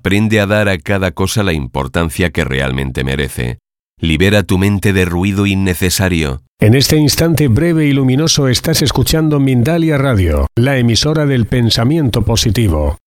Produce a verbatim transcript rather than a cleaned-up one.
Aprende a dar a cada cosa la importancia que realmente merece. Libera tu mente de ruido innecesario. En este instante breve y luminoso estás escuchando Mindalia Radio, la emisora del pensamiento positivo.